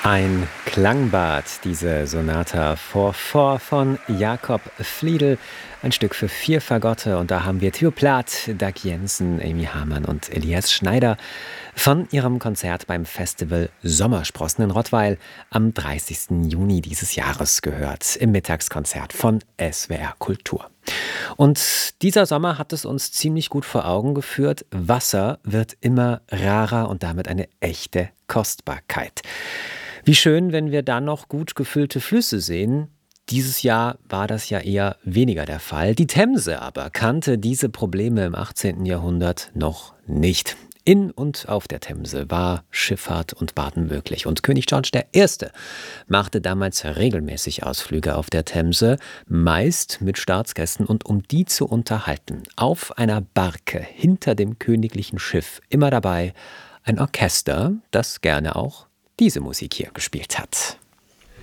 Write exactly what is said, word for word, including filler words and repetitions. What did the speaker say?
Ein Klangbad, diese Sonata vor Four von Jakob Fliedl. Ein Stück für vier Fagotte. Und da haben wir Theo Plath, Dag Jensen, Amy Hamann und Elias Schneider von ihrem Konzert beim Festival Sommersprossen in Rottweil am dreißigsten Juni dieses Jahres gehört. Im Mittagskonzert von S W R Kultur. Und dieser Sommer hat es uns ziemlich gut vor Augen geführt. Wasser wird immer rarer und damit eine echte Kostbarkeit. Wie schön, wenn wir dann noch gut gefüllte Flüsse sehen. Dieses Jahr war das ja eher weniger der Fall. Die Themse aber kannte diese Probleme im achtzehnten Jahrhundert noch nicht. In und auf der Themse war Schifffahrt und Baden möglich. Und König George der Erste machte damals regelmäßig Ausflüge auf der Themse, meist mit Staatsgästen. Und um die zu unterhalten, auf einer Barke hinter dem königlichen Schiff immer dabei ein Orchester, das gerne auch diese Musik hier gespielt hat.